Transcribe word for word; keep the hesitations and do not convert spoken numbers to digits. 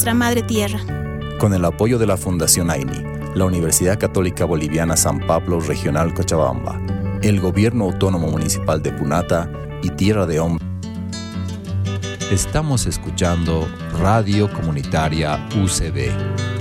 nuestra madre tierra. Con el apoyo de la Fundación AINI, la Universidad Católica Boliviana San Pablo Regional Cochabamba, el Gobierno Autónomo Municipal de Punata y Tierra de Hombre. Estamos escuchando Radio Comunitaria U C B.